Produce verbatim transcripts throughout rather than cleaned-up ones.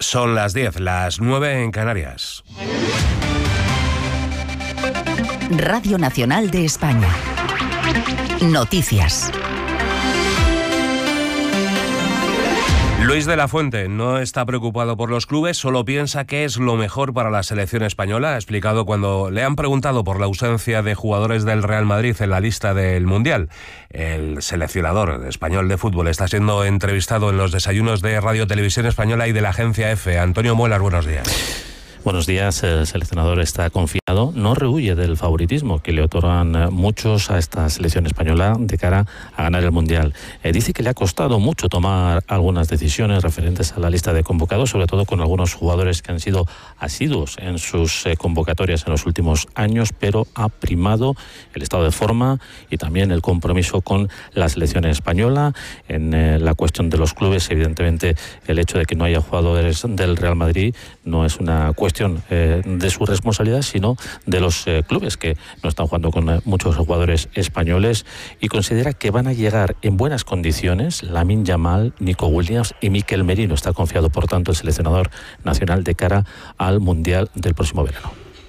Son las diez, las nueve en Canarias. Radio Nacional de España. Noticias. Luis de la Fuente no está preocupado por los clubes, solo piensa que es lo mejor para la selección española. Ha explicado cuando le han preguntado por la ausencia de jugadores del Real Madrid en la lista del Mundial. El seleccionador español de fútbol está siendo entrevistado en los desayunos de Radio Televisión Española y de la agencia EFE. Antonio Muelas, buenos días. Buenos días. El seleccionador está confiado, no rehúye del favoritismo que le otorgan muchos a esta selección española de cara a ganar el Mundial. Eh, dice que le ha costado mucho tomar algunas decisiones referentes a la lista de convocados, sobre todo con algunos jugadores que han sido asiduos en sus eh, convocatorias en los últimos años, pero ha primado el estado de forma y también el compromiso con la selección española. En eh, la cuestión de los clubes, evidentemente, el hecho de que no haya jugadores del Real Madrid no es una cuestión Eh, de su responsabilidad, sino de los eh, clubes que no están jugando con eh, muchos jugadores españoles, y considera que van a llegar en buenas condiciones Lamine Yamal, Nico Williams y Mikel Merino. Está confiado, por tanto, el seleccionador nacional de cara al Mundial del próximo verano.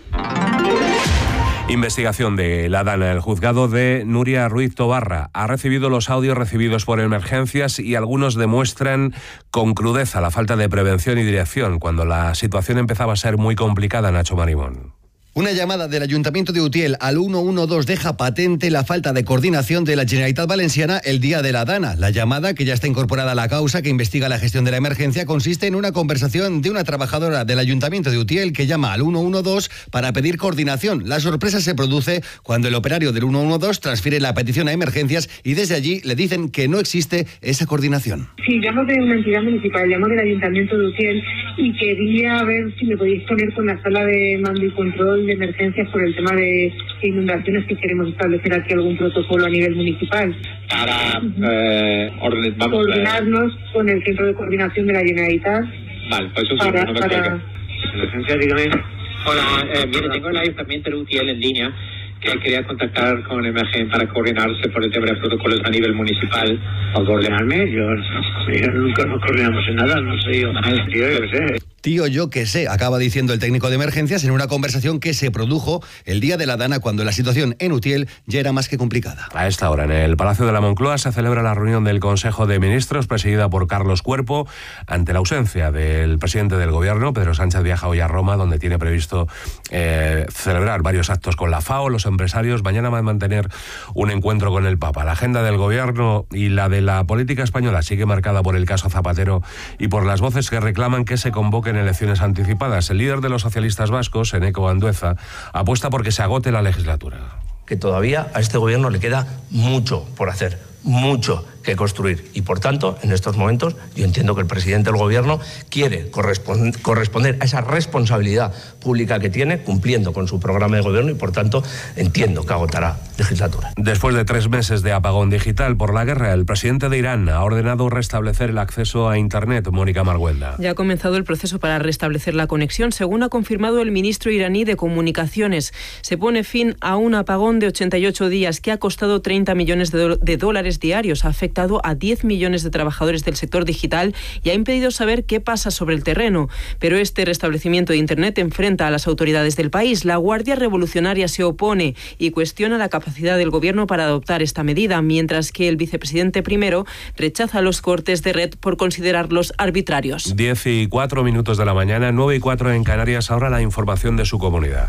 Investigación de la DANA. El juzgado de Nuria Ruiz Tobarra ha recibido los audios recibidos por Emergencias y algunos demuestran con crudeza la falta de prevención y dirección cuando la situación empezaba a ser muy complicada. Nacho Marimón. Una llamada del Ayuntamiento de Utiel al uno uno dos deja patente la falta de coordinación de la Generalitat Valenciana el día de la DANA. La llamada, que ya está incorporada a la causa que investiga la gestión de la emergencia, consiste en una conversación de una trabajadora del Ayuntamiento de Utiel que llama al uno uno dos para pedir coordinación. La sorpresa se produce cuando el operario del uno uno dos transfiere la petición a Emergencias y desde allí le dicen que no existe esa coordinación. Sí, llamo de una entidad municipal, llamo del Ayuntamiento de Utiel y quería ver si me podéis poner con la sala de mando y control de emergencias por el tema de inundaciones, que queremos establecer aquí algún protocolo a nivel municipal para eh, orden, vamos, coordinarnos eh, con el centro de coordinación de la Generalitat. Vale, pues eso para, sí, no me para... Emergencia, dígame. Hola, eh, mire, tengo el Ayuntamiento de Utiel en línea, que quería contactar con Emergen para coordinarse por el tema de protocolos a nivel municipal. ¿A coordinarme? Yo, yo nunca nos coordinamos en nada, no sé yo. Tío, yo qué sé. Tío, yo qué sé, acaba diciendo el técnico de Emergencias en una conversación que se produjo el día de la DANA, cuando la situación en Utiel ya era más que complicada. A esta hora, en el Palacio de la Moncloa, se celebra la reunión del Consejo de Ministros, presidida por Carlos Cuerpo. Ante la ausencia del presidente del Gobierno, Pedro Sánchez viaja hoy a Roma, donde tiene previsto eh, celebrar varios actos con la FAO, los empresarios. Mañana va a mantener un encuentro con el Papa. La agenda del Gobierno y la de la política española sigue marcada por el caso Zapatero y por las voces que reclaman que se convoquen elecciones anticipadas. El líder de los socialistas vascos, Eneko Andueza, apuesta por que se agote la legislatura. Que todavía a este gobierno le queda mucho por hacer, mucho que construir, y por tanto, en estos momentos, yo entiendo que el presidente del gobierno quiere corresponder, corresponder a esa responsabilidad pública que tiene, cumpliendo con su programa de gobierno, y por tanto entiendo que agotará legislatura. Después de tres meses de apagón digital por la guerra, el presidente de Irán ha ordenado restablecer el acceso a Internet. Mónica Marguelda. Ya ha comenzado el proceso para restablecer la conexión, según ha confirmado el ministro iraní de Comunicaciones. Se pone fin a un apagón de ochenta y ocho días que ha costado treinta millones de, do- de dólares diarios, ha afectado a diez millones de trabajadores del sector digital y ha impedido saber qué pasa sobre el terreno. Pero este restablecimiento de Internet enfrenta a las autoridades del país. La Guardia Revolucionaria se opone y cuestiona la capacidad del gobierno para adoptar esta medida, mientras que el vicepresidente primero rechaza los cortes de red por considerarlos arbitrarios. diez y cuatro minutos de la mañana, nueve y cuatro en Canarias. Ahora la información de su comunidad.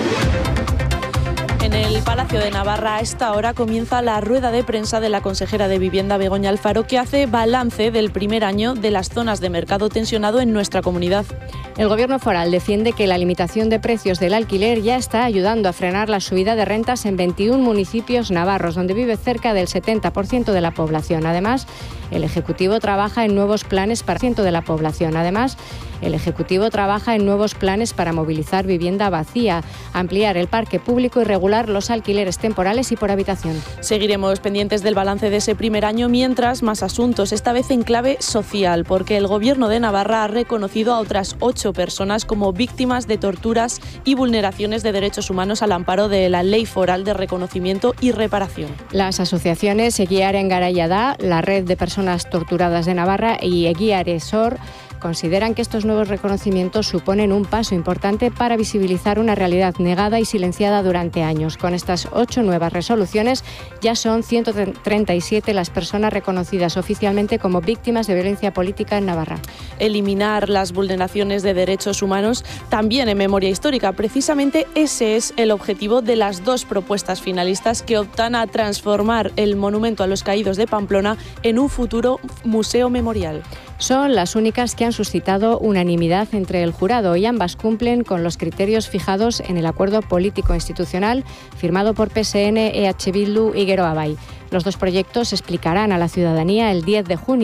En el Palacio de Navarra, a esta hora, comienza la rueda de prensa de la consejera de Vivienda, Begoña Alfaro, que hace balance del primer año de las zonas de mercado tensionado en nuestra comunidad. El Gobierno foral defiende que la limitación de precios del alquiler ya está ayudando a frenar la subida de rentas en veintiún municipios navarros, donde vive cerca del setenta por ciento de la población. Además, el Ejecutivo trabaja en nuevos planes para ciento de la población. Además, el Ejecutivo trabaja en nuevos planes para movilizar vivienda vacía, ampliar el parque público y regular los alquileres temporales y por habitación. Seguiremos pendientes del balance de ese primer año, mientras más asuntos, esta vez en clave social, porque el Gobierno de Navarra ha reconocido a otras ocho personas como víctimas de torturas y vulneraciones de derechos humanos al amparo de la Ley Foral de Reconocimiento y Reparación. Las asociaciones Eguiaren Garaiada, la Red de Personas Torturadas de Navarra y Eguiare Sor consideran que estos nuevos reconocimientos suponen un paso importante para visibilizar una realidad negada y silenciada durante años. Con estas ocho nuevas resoluciones ya son ciento treinta y siete las personas reconocidas oficialmente como víctimas de violencia política en Navarra. Eliminar las vulneraciones de derechos humanos también en memoria histórica. Precisamente ese es el objetivo de las dos propuestas finalistas que optan a transformar el monumento a los caídos de Pamplona en un futuro museo memorial. Son las únicas que han suscitado unanimidad entre el jurado y ambas cumplen con los criterios fijados en el acuerdo político institucional firmado por P S N, E H Bildu y Geroa Bai. Los dos proyectos explicarán a la ciudadanía el diez de junio